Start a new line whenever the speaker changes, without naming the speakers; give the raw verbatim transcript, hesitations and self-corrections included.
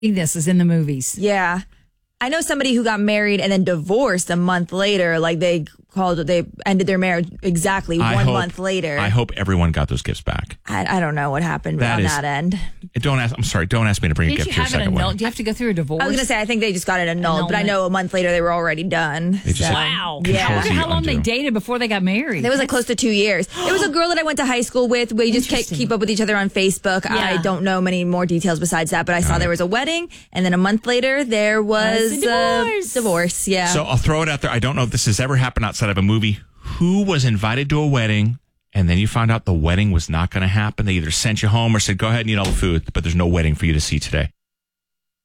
This is in the movies.
Yeah. I know somebody who got married and then divorced a month later. Like they called, they ended their marriage exactly
I
one
hope,
month later.
I hope everyone got those gifts back.
I, I don't know what happened
That
on
is-
that end.
Don't ask. I'm sorry. Don't ask me to bring a
Did
gift
you
to your
have it
second
annulled?
wedding.
Do you have to go through a divorce?
I was going to say, I think they just got it annulled, but I know a month later they were already done.
They just
so.
said,
Wow.
Yeah.
I wonder
Control
how
Z
long they
undo.
dated before they got married.
It was like close to two years. It was a girl that I went to high school with. We just kept,
Interesting.
keep up with each other on Facebook.
Yeah.
I don't know many more details besides that, but I saw there was a wedding, and then a month later there was
Was a divorce.
a divorce. Yeah.
So I'll throw it out there. I don't know if this has ever happened outside of a movie. Who was invited to a wedding and then you found out the wedding was not going to happen? They either sent you home or said, go ahead and eat all the food, but there's no wedding for you to see today.